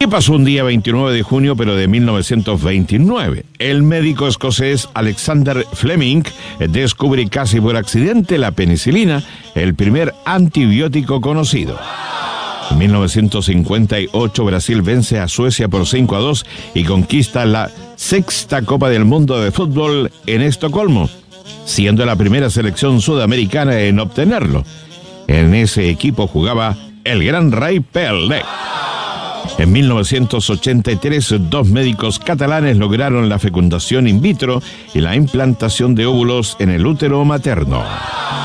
¿Qué pasó un día 29 de junio, pero de 1929? El médico escocés Alexander Fleming descubre casi por accidente la penicilina, el primer antibiótico conocido. En 1958 Brasil vence a Suecia por 5-2 y conquista la sexta Copa del Mundo de Fútbol en Estocolmo, siendo la primera selección sudamericana en obtenerlo. En ese equipo jugaba el gran Ray Pelé. En 1983, 2 médicos catalanes lograron la fecundación in vitro y la implantación de óvulos en el útero materno.